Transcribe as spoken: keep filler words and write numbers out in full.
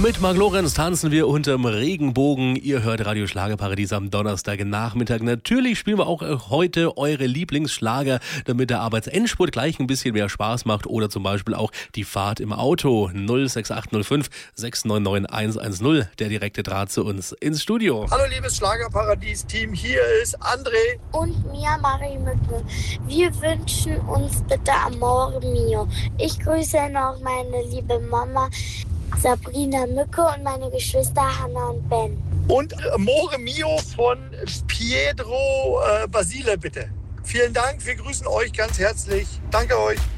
Mit Marc Lorenz tanzen wir unterm Regenbogen. Ihr hört Radio Schlagerparadies am Donnerstagnachmittag. Natürlich spielen wir auch heute eure Lieblingsschlager, damit der Arbeitsendspurt gleich ein bisschen mehr Spaß macht oder zum Beispiel auch die Fahrt im Auto. null sechs acht null fünf sechs neun neun eins eins null, der direkte Draht zu uns ins Studio. Hallo liebes Schlagerparadies-Team, hier ist André. Und Mia Marie Mücke. Wir wünschen uns bitte Amore Mio. Ich grüße noch meine liebe Mama Sabrina Mücke und meine Geschwister Hannah und Ben. Und Amore Mio von Pietro äh, Basile, bitte. Vielen Dank, wir grüßen euch ganz herzlich. Danke euch.